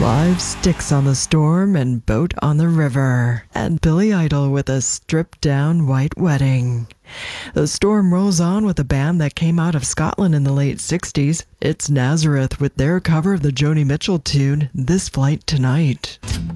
Live Sticks on the Storm and Boat on the River, and Billy Idol with a stripped-down white wedding. The Storm rolls on with a band that came out of Scotland in the late 60s. It's Nazareth with their cover of the Joni Mitchell tune, This Flight Tonight.